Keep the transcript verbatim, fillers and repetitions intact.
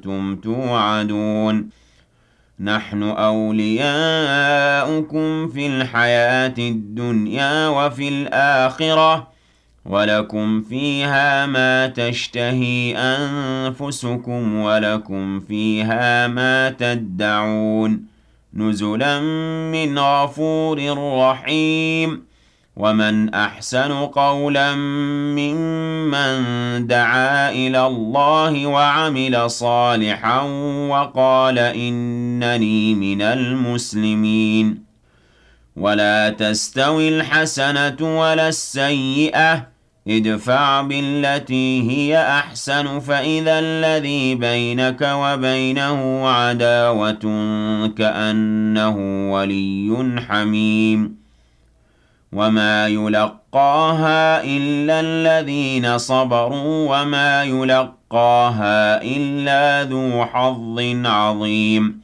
كُنتُمْ تُوعَدُونَ نَحْنُ أَوْلِيَاؤُكُمْ فِي الْحَيَاةِ الدُّنْيَا وَفِي الْآخِرَةِ وَلَكُمْ فِيهَا مَا تَشْتَهِي أَنفُسُكُمْ وَلَكُمْ فِيهَا مَا تَدَّعُونَ نُزُلًا مِّنْ غَفُورٍ رَّحِيمٍ وَمَنْ أَحْسَنُ قَوْلًا مِّمَّن دَعَا إِلَى اللَّهِ وَعَمِلَ صَالِحًا وَقَالَ إِنَّنِي مِنَ الْمُسْلِمِينَ وَلَا تَسْتَوِي الْحَسَنَةُ وَلَا السَّيِّئَةُ ادْفَعْ بِالَّتِي هِيَ أَحْسَنُ فَإِذَا الَّذِي بَيْنَكَ وَبَيْنَهُ عَدَاوَةٌ كَأَنَّهُ وَلِيٌّ حَمِيمٌ وَمَا يُلَقَّاهَا إِلَّا الَّذِينَ صَبَرُوا وَمَا يُلَقَّاهَا إِلَّا ذُو حَظٍّ عَظِيمٍ